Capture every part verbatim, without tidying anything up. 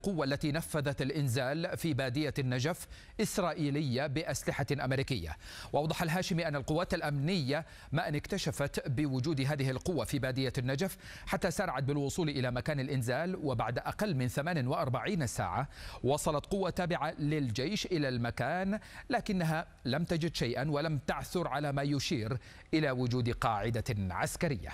القوة التي نفذت الإنزال في بادية النجف إسرائيلية بأسلحة أمريكية. وأوضح الهاشمي أن القوات الأمنية ما أن اكتشفت بوجود هذه القوة في بادية النجف حتى سارعت بالوصول إلى مكان الإنزال، وبعد أقل من ثمان وأربعين ساعة وصلت قوة تابعة للجيش إلى المكان، لكنها لم تجد شيئا ولم تعثر على ما يشير إلى وجود قاعدة عسكرية.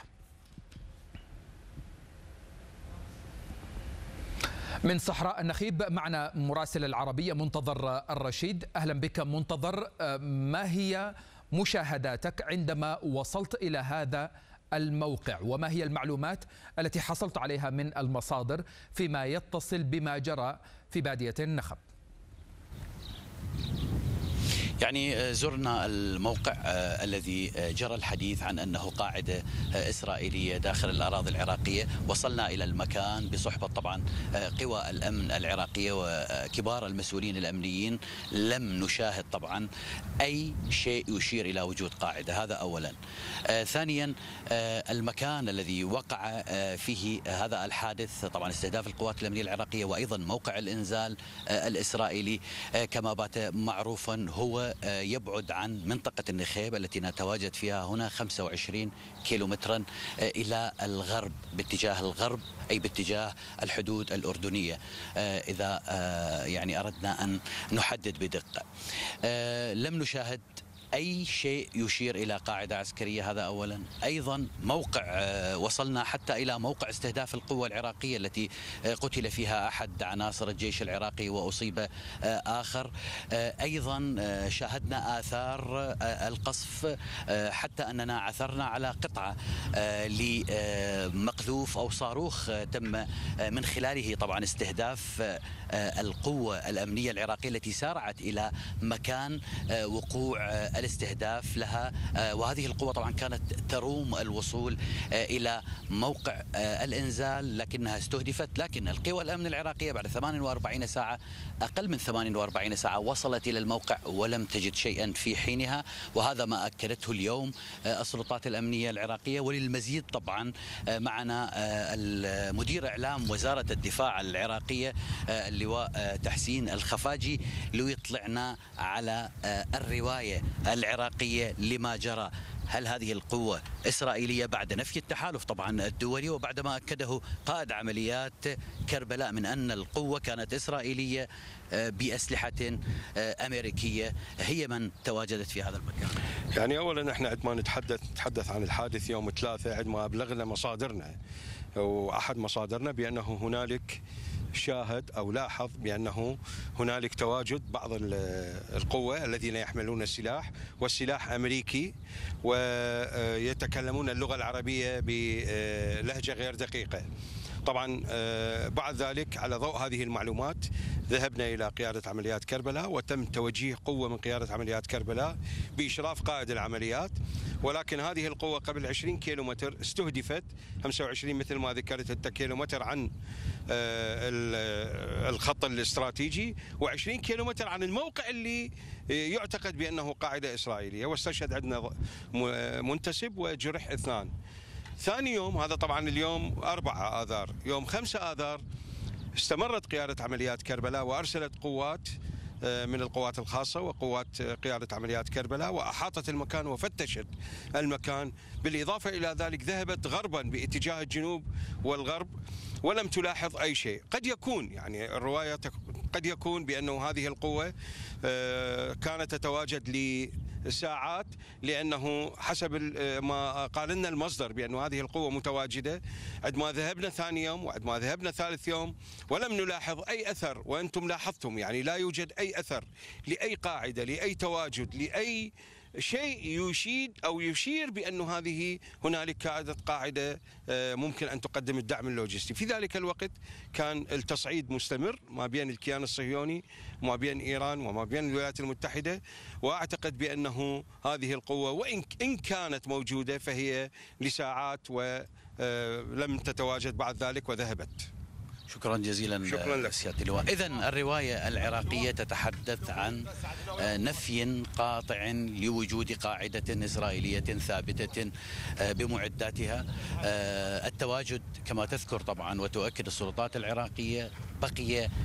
من صحراء النخيب معنا مراسل العربية منتظر الرشيد. أهلا بك منتظر، ما هي مشاهداتك عندما وصلت إلى هذا الموقع، وما هي المعلومات التي حصلت عليها من المصادر فيما يتصل بما جرى في بادية النخب؟ يعني زرنا الموقع الذي جرى الحديث عن أنه قاعدة إسرائيلية داخل الأراضي العراقية. وصلنا إلى المكان بصحبة طبعا قوى الأمن العراقية وكبار المسؤولين الأمنيين. لم نشاهد طبعا أي شيء يشير إلى وجود قاعدة، هذا أولا. ثانيا المكان الذي وقع فيه هذا الحادث طبعا استهداف القوات الأمنية العراقية وأيضا موقع الإنزال الإسرائيلي كما بات معروفا هو يبعد عن منطقة النخيب التي نتواجد فيها هنا خمسة وعشرين كيلومترا إلى الغرب، باتجاه الغرب أي باتجاه الحدود الأردنية، إذا يعني أردنا أن نحدد بدقة. لم نشاهد أي شيء يشير إلى قاعدة عسكرية، هذا أولا. أيضا موقع وصلنا حتى إلى موقع استهداف القوة العراقية التي قتل فيها أحد عناصر الجيش العراقي وأصيب آخر. أيضا شاهدنا آثار القصف، حتى أننا عثرنا على قطعة لمقذوف أو صاروخ تم من خلاله طبعا استهداف القوة الأمنية العراقية التي سارعت إلى مكان وقوع الاستهداف لها. وهذه القوة طبعا كانت تروم الوصول إلى موقع الإنزال لكنها استهدفت. لكن القوى الأمن العراقية بعد ثمان وأربعين ساعة، أقل من ثمان وأربعين ساعة، وصلت إلى الموقع ولم تجد شيئا في حينها، وهذا ما أكدته اليوم السلطات الأمنية العراقية. وللمزيد طبعا معنا المدير إعلام وزارة الدفاع العراقية اللواء تحسين الخفاجي ليطلعنا على الرواية العراقية لما جرى. هل هذه القوة إسرائيلية بعد نفي التحالف طبعا الدولي وبعدما أكده قائد عمليات كربلاء من أن القوة كانت إسرائيلية بأسلحة أمريكية هي من تواجدت في هذا المكان؟ يعني أولا احنا عندما نتحدث نتحدث عن الحادث يوم ثلاثة، عندما أبلغنا مصادرنا وأحد مصادرنا بأنه هنالك شاهد أو لاحظ بأنه هنالك تواجد بعض القوة الذين يحملون السلاح، والسلاح أمريكي ويتكلمون اللغة العربية بلهجة غير دقيقة. طبعا بعد ذلك على ضوء هذه المعلومات ذهبنا إلى قيادة عمليات كربلاء وتم توجيه قوة من قيادة عمليات كربلاء بإشراف قائد العمليات. ولكن هذه القوة قبل عشرين كيلومتر استهدفت، خمسة وعشرين مثل ما ذكرت كيلومتر عن الخط الاستراتيجي وعشرين كيلومتر عن الموقع اللي يعتقد بأنه قاعدة إسرائيلية، واستشهد عندنا منتسب وجرح اثنان. ثاني يوم، هذا طبعا اليوم أربعة آذار، يوم خمسة آذار استمرت قيادة عمليات كربلاء وأرسلت قوات من القوات الخاصة وقوات قيادة عمليات كربلاء وأحاطت المكان وفتشت المكان. بالإضافة إلى ذلك ذهبت غربا باتجاه الجنوب والغرب ولم تلاحظ أي شيء. قد يكون يعني الرواية قد يكون بأنه هذه القوة كانت تتواجد لساعات، لأنه حسب ما قال لنا المصدر بأنه هذه القوة متواجدة. عندما ذهبنا ثاني يوم وعندما ذهبنا ثالث يوم ولم نلاحظ أي أثر، وأنتم لاحظتم يعني لا يوجد أي أثر لأي قاعدة، لأي تواجد، لأي شيء يشيد أو يشير بأنه هذه هنالك كانت قاعدة ممكن أن تقدم الدعم اللوجستي. في ذلك الوقت كان التصعيد مستمر ما بين الكيان الصهيوني وما بين إيران وما بين الولايات المتحدة، وأعتقد بأنه هذه القوة وإن إن كانت موجودة فهي لساعات ولم تتواجد بعد ذلك وذهبت. شكرا جزيلا. شكرا لك سيادة اللواء. إذن الرواية العراقية تتحدث عن نفي قاطع لوجود قاعدة إسرائيلية ثابتة بمعداتها. التواجد كما تذكر طبعا وتؤكد السلطات العراقية بقي